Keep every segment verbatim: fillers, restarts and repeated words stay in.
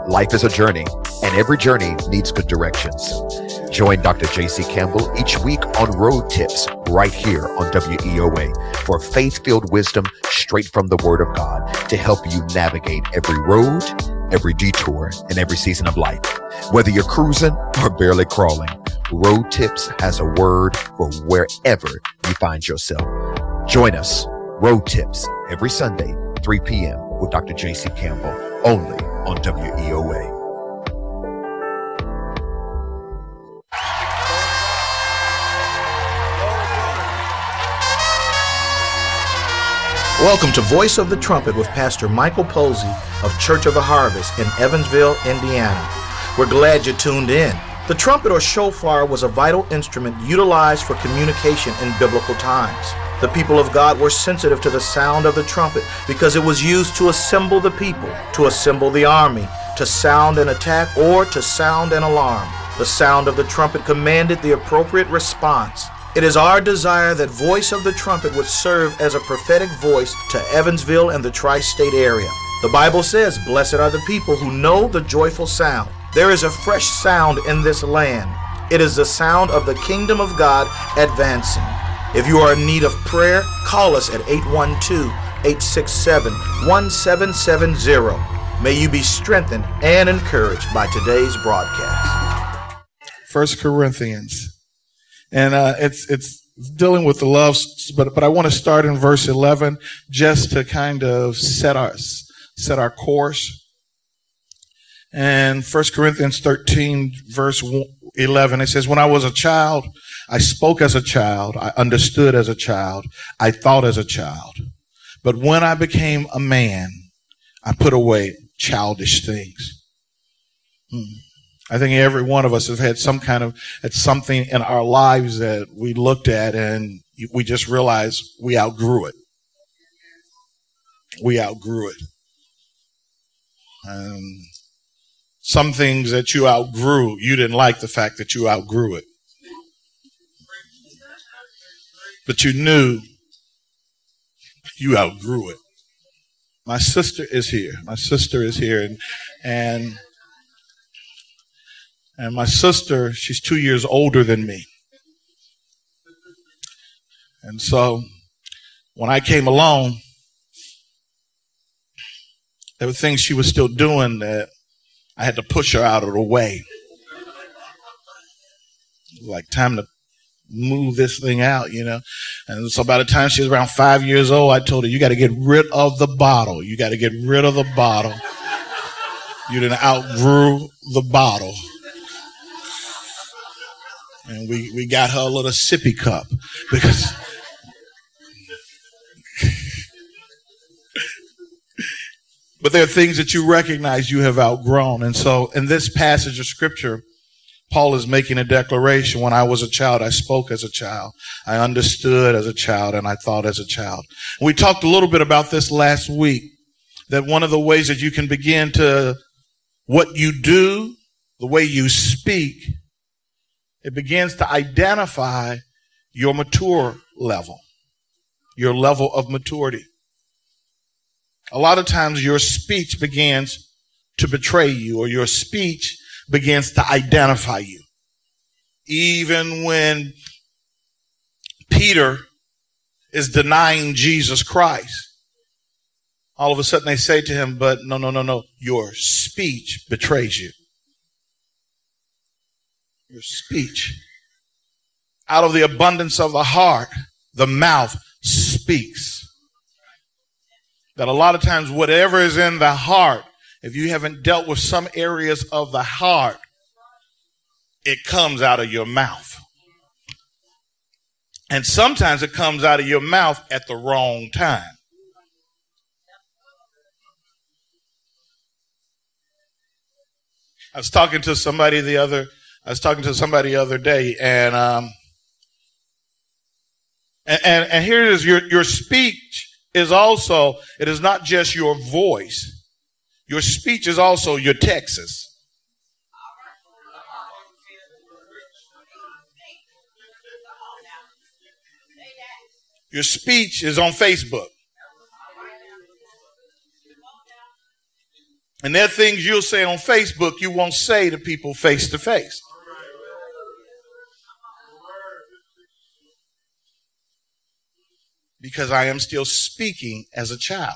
Life is a journey, and every journey needs good directions. Join Doctor J C Campbell each week on Road Tips right here on W E O A for faith-filled wisdom straight from the Word of God to help you navigate every road, every detour, and every season of life. Whether you're cruising or barely crawling, Road Tips has a word for wherever you find yourself. Join us, Road Tips, every Sunday, three p.m. with Doctor J C Campbell, only on W E O A. Welcome to Voice of the Trumpet with Pastor Michael Posey of Church of the Harvest in Evansville, Indiana. We're glad you tuned in. The trumpet or shofar was a vital instrument utilized for communication in biblical times. The people of God were sensitive to the sound of the trumpet because it was used to assemble the people, to assemble the army, to sound an attack, or to sound an alarm. The sound of the trumpet commanded the appropriate response. It is our desire that Voice of the Trumpet would serve as a prophetic voice to Evansville and the tri-state area. The Bible says, "Blessed are the people who know the joyful sound." There is a fresh sound in this land. It is the sound of the kingdom of God advancing. If you are in need of prayer, call us at eight one two, eight six seven, one seven seven zero. May you be strengthened and encouraged by today's broadcast. First Corinthians. And uh, it's it's dealing with the love, but but I want to start in verse eleven just to kind of set our set our course. And First Corinthians thirteen, verse eleven, it says, "When I was a child, I spoke as a child, I understood as a child, I thought as a child. But when I became a man, I put away childish things." Hmm. I think every one of us have had some kind of, it's something in our lives that we looked at and we just realized we outgrew it. We outgrew it. And some things that you outgrew, you didn't like the fact that you outgrew it. But you knew you outgrew it. My sister is here. My sister is here. And, and, and my sister, she's two years older than me. And so when I came along, there were things she was still doing that I had to push her out of the way. Like, time to move this thing out, you know. And so by the time she was around five years old, I told her, you got to get rid of the bottle. You got to get rid of the bottle. You done outgrew the bottle. And we, we got her a little sippy cup because but there are things that you recognize you have outgrown. And so in this passage of scripture, Paul is making a declaration. When I was a child, I spoke as a child. I understood as a child, and I thought as a child. We talked a little bit about this last week, that one of the ways that you can begin to, what you do, the way you speak, it begins to identify your mature level, your level of maturity. A lot of times your speech begins to betray you, or your speech begins to identify you. Even when Peter is denying Jesus Christ, all of a sudden they say to him, but no, no, no, no, your speech betrays you. Your speech. Out of the abundance of the heart, the mouth speaks. That a lot of times whatever is in the heart, if you haven't dealt with some areas of the heart, it comes out of your mouth. And sometimes it comes out of your mouth at the wrong time. I was talking to somebody the other I was talking to somebody the other day, and um, and, and, and here it is, your, your speech is also, it is not just your voice. Your speech is also your texts. Your speech is on Facebook. And there are things you'll say on Facebook you won't say to people face to face. Because I am still speaking as a child.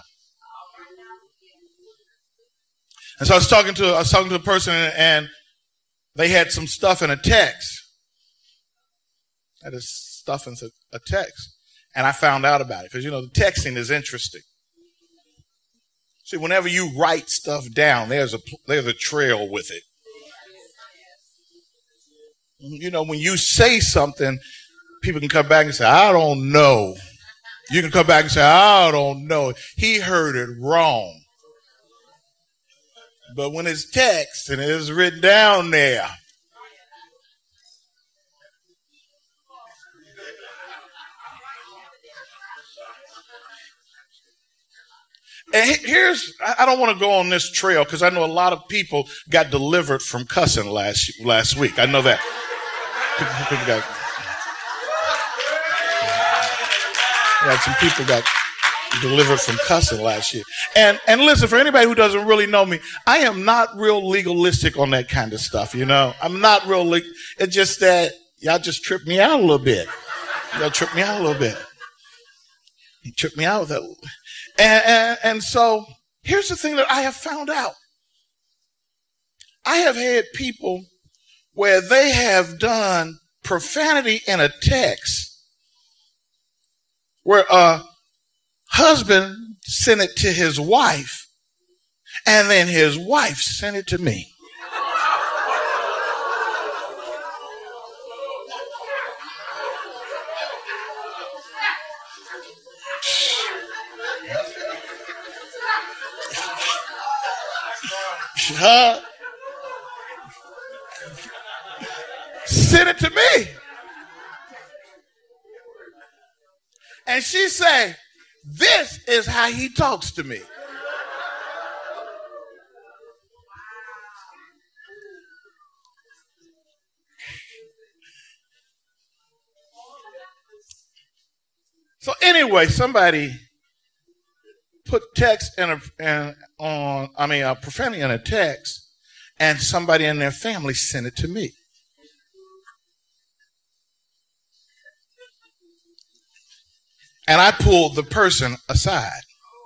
And so I was talking to I was talking to a person, and they had some stuff in a text. That is stuff in a text. And I found out about it because, you know, the texting is interesting. See, whenever you write stuff down, there's a there's a trail with it. You know, when you say something, people can come back and say, I don't know. You can come back and say, I don't know. He heard it wrong. But when it's text and it's written down there, and here's, I don't want to go on this trail because I know a lot of people got delivered from cussing last last week. I know that. People got, got some people got delivered from cussing last year. And and listen, for anybody who doesn't really know me, I am not real legalistic on that kind of stuff, you know. I'm not real leg- it's just that y'all just tripped me out a little bit. Y'all tripped me out a little bit. You tripped me out with that. And, and, and so here's the thing that I have found out. I have had people where they have done profanity in a text where a husband sent it to his wife and then his wife sent it to me. Huh? Send it to me. And she say, this is how he talks to me. So anyway, somebody put text in a, in, on, I mean, a profanity in a text, and somebody in their family sent it to me. And I pulled the person aside.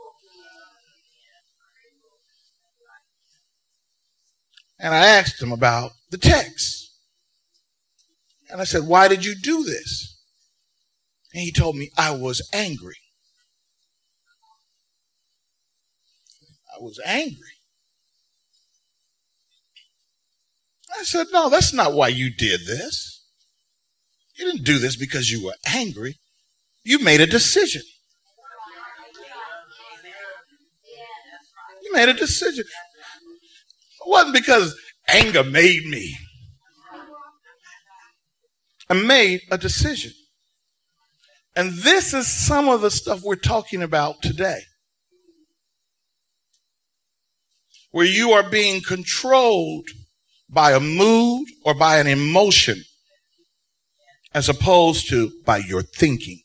And I asked him about the text. And I said, why did you do this? And he told me, I was angry. I was angry. I said, no, that's not why you did this. You didn't do this because you were angry. You made a decision. You made a decision. It wasn't because anger made me. I made a decision. And this is some of the stuff we're talking about today. Where you are being controlled by a mood or by an emotion as opposed to by your thinking.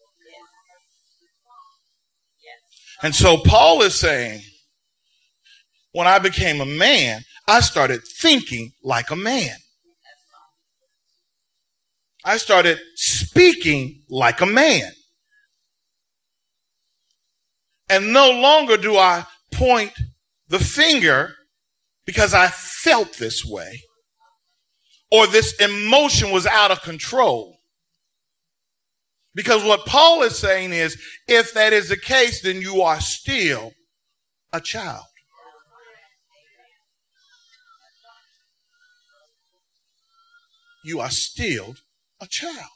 And so Paul is saying, when I became a man, I started thinking like a man. I started speaking like a man. And no longer do I point the finger because I felt this way or this emotion was out of control. Because what Paul is saying is, if that is the case, then you are still a child. You are still a child.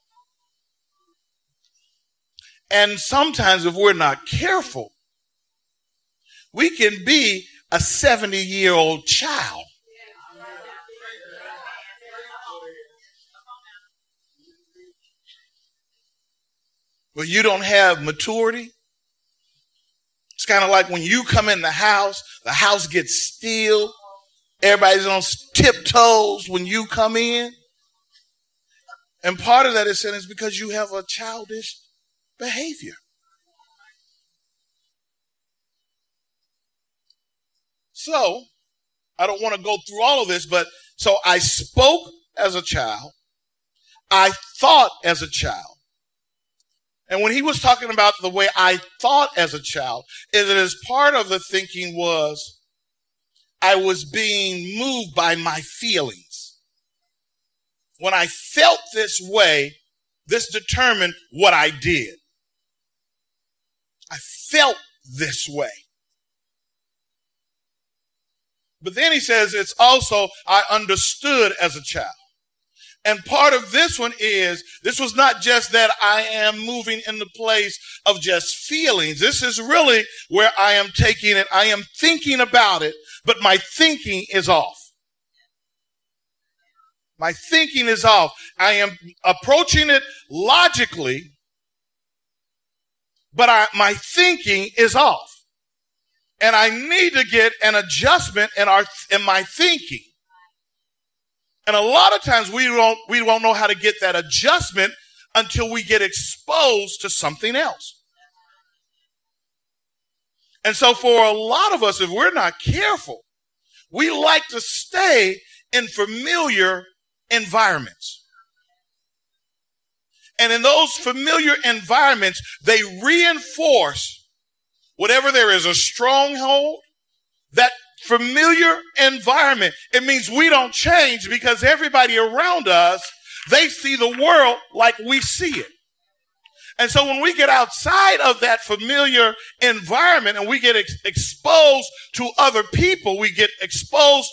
And sometimes if we're not careful, we can be a seventy-year-old child. But you don't have maturity. It's kind of like when you come in the house, the house gets still. Everybody's on tiptoes when you come in. And part of that is saying is because you have a childish behavior. So, I don't want to go through all of this, but so I spoke as a child. I thought as a child. And when he was talking about the way I thought as a child, is it as part of the thinking was I was being moved by my feelings. When I felt this way, this determined what I did. I felt this way. But then he says it's also I understood as a child. And part of this one is, this was not just that I am moving in the place of just feelings. This is really where I am taking it. I am thinking about it, but my thinking is off. My thinking is off. I am approaching it logically, but I, my thinking is off. And I need to get an adjustment in our in my thinking. And a lot of times we don't we don't know how to get that adjustment until we get exposed to something else. And so for a lot of us, if we're not careful, we like to stay in familiar environments. And in those familiar environments, they reinforce whatever there is a stronghold, that familiar environment. It means we don't change because everybody around us, they see the world like we see it. And so when we get outside of that familiar environment and we get ex- exposed to other people, we get exposed